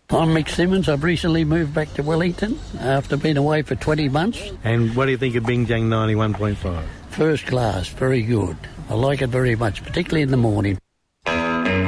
I'm Mick Simmons. I've recently moved back to Wellington after being away for 20 months. And what do you think of Bingjang 91.5? First class, very good. I like it very much, particularly in the morning.